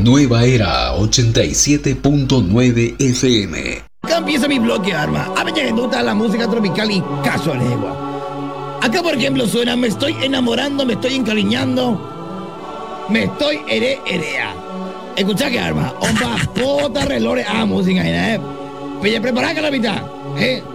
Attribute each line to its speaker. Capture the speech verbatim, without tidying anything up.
Speaker 1: Nueva Era ochenta y siete punto nueve F M.
Speaker 2: Acá empieza mi bloque, arma. A mí me gusta la música tropical y caso legua. Acá, por ejemplo, suena Me estoy enamorando, me estoy encariñando, me estoy ere erea. Escucha que arma. Ompa, pota, relore. Ah, música, ¿eh? Pues ya prepará, calamita. ¿Eh?